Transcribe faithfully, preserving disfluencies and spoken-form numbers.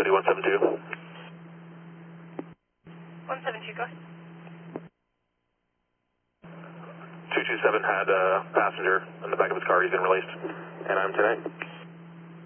Coyote one seven two. one seven two, go ahead. two two seven had a passenger in the back of his car. He's been released. And I'm ten eight.